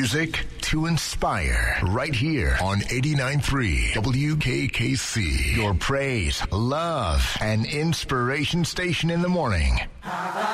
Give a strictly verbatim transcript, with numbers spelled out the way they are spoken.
Music to inspire. Right here on eighty-nine point three W K K C. Your praise, love, and inspiration station in the morning.